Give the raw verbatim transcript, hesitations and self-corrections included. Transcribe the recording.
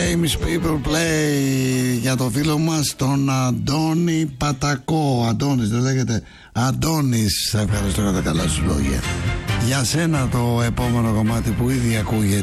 Famous People Play για το φίλο μας τον Αντώνη Πατακό. Αντώνης δεν λέγεται? Αντώνης, σε ευχαριστώ για τα καλά σου λόγια. Για σένα το επόμενο κομμάτι που ήδη ακούγεται